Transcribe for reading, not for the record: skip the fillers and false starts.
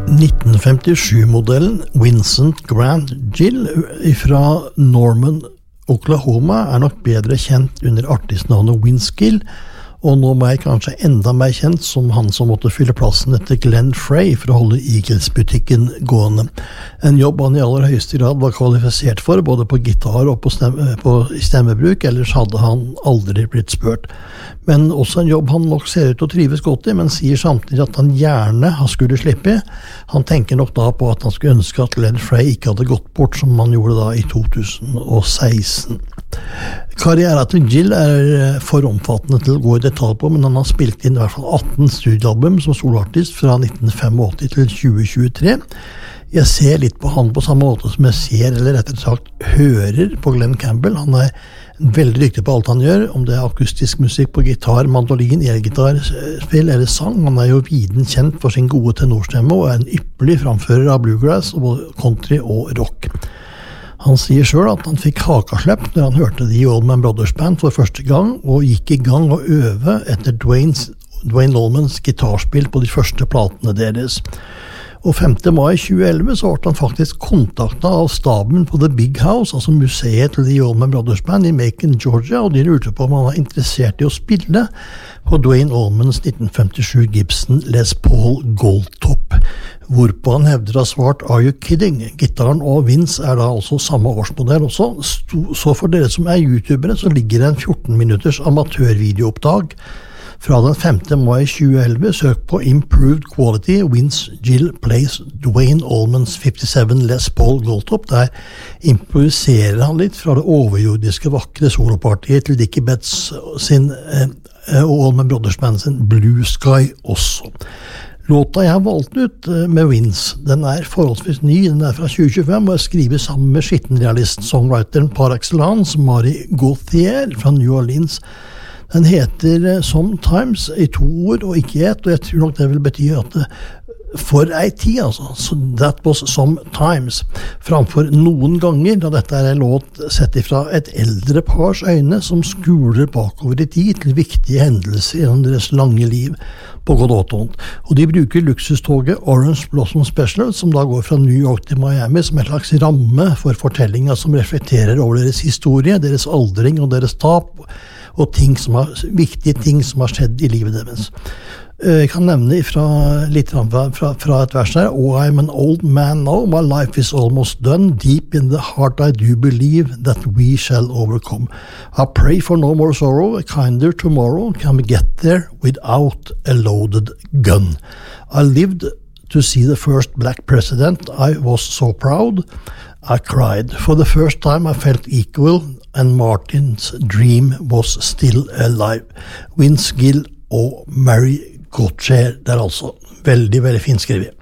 1957-modellen Vincent Grant Gill fra Norman, Oklahoma nok bedre kjent under artistnavnet Vince Gill, og nå jeg kanskje enda mer kjent som han som måtte fylle plassen etter Glenn Frey for å holde Eagles-butikken gående. En jobb han i aller høyeste grad var kvalifisert for, både på gitar og på stemmebruk, ellers hadde han aldri blitt spurt. Men også en jobb han nok ser ut til å trives godt i, men sier samtidig at han gjerne skulle slippe. Han tenker nok da på at han skulle ønske at Glenn Frey ikke hadde gått bort, som han gjorde da i 2016. Karrieren til Gill for omfattende til å gå i detalj på, men han har spilt inn i hvert fall 18 studioalbum som soloartist fra 1985 til 2023. Jeg ser litt på han på samme måte som jeg ser, eller rettere sagt hører på Glenn Campbell. Han veldig dyktig på alt han gjør, om det akustisk musikk på gitar, mandolin, elgitarspill eller sang. Han jo viden kjent for sin gode tenorstemme og en ypperlig framfører av bluegrass, både country og rock. Han sier selv at han fikk hakaslepp når han hørte The Allman Brothers Band for første gang, og gikk i gang å øve etter Duane Allmans gitarspill på de første platene deres. Og 5. mai 2011 så ble han faktisk kontaktet av staben på The Big House, altså museet til The Allman Brothers Band i Macon, Georgia, og de lurte på om han var interessert i å spille på Duane Allmans 1957 Gibson Les Paul Goldtop, hvorpå han hevder har svart "Are you kidding?" Gitaren og Vince da altså samme årsmodell også. Så for dere som YouTubere så ligger det en 14 minutters amatørvideoopptak fra den 5. mai 2011. Søk på Improved Quality Vince Gill Plays Duane Allmans 57 Les Paul Goldtop. Der improviserer han litt fra det overjordiske vakre solopartiet til Dickie Betts sin og Allman Brothers Band sin Blue Sky også. Låta jeg har valgt ut med Vince, den forholdsvis ny, den fra 2025, og jeg skriver sammen med skittenrealist-songwriteren par excellence, Mari Gauthier fra New Orleans. Den heter Sometimes i 2 ord og ikke 1, og jeg tror nok det vil bety at for ei tid, altså. So that was sometimes. Framfor noen ganger, da dette en låt sett ifra et eldre pars øyne som skuler bakover i tid til viktige hendelser gjennom deres lange liv på godt og vondt. Og de bruker luksustoget Orange Blossom Special, som da går fra New York til Miami, som en slags ramme for fortellinger som reflekterer over deres historie, deres aldring og deres tap, og viktige ting som har skjedd i livet deres. Jeg kan nevne litt fra et vers her. "Oh, I'm an old man now, my life is almost done. Deep in the heart I do believe that we shall overcome. I pray for no more sorrow, a kinder tomorrow. Can we get there without a loaded gun? I lived to see the first black president. I was so proud. I cried. For the first time I felt equal, and Martin's dream was still alive." Vince Gill og Mary Gauthier, det altså veldig, veldig fint skrevet.